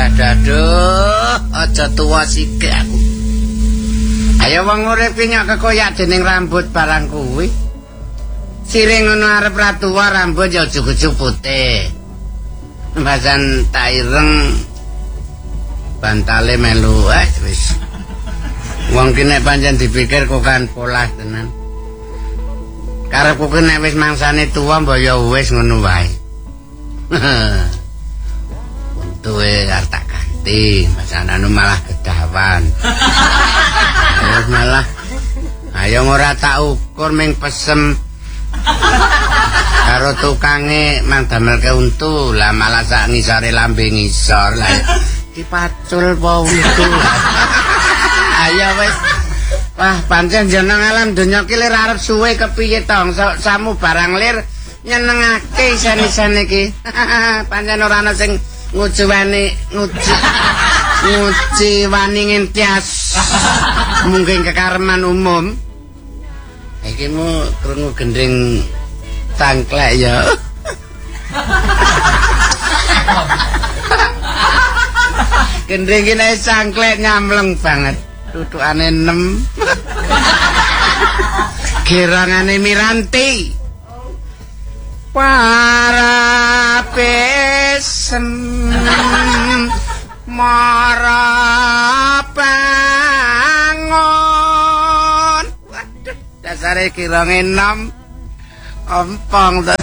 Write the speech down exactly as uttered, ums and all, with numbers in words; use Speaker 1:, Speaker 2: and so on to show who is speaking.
Speaker 1: aduh, aja tuwa sithik aku. Ayo wong urip ki nyok kekoyak dening rambut barang kuwi. Siring ngono arep ra tuwa rambut ya ujug-ujug putih. Mbasan tak ireng bantale melu eh wis. Wong ki nek pancen dipikir kok kan polas tenan. Karepku ki nek wis mangsane tuwa mbok ya wis ngono wae. Untuke arep tak ganti, masanane malah kedawan. Terus malah ayo ora tak ukur ming pesem. Karo tukange mang damelke untu, lah malah sak ngisore lambe ngisor lah. Dipacul po untu. Ayo wis. Wah, pancen jeneng alam donya ki lir arep suwe kepiye tong samu barang lir nyenengake isan-isan iki. Pancen ora ana sing ngujuwani nguji nguji wani ngentias. Mungkin kekareman umum. Iki mu krungu gending tangklek ya. Gending iki nek cangklek nyamleng banget. Tutukane enam. Gerangane Miranti. Para pesem mara bangun. Waduh, dasare kirang enam. Ompong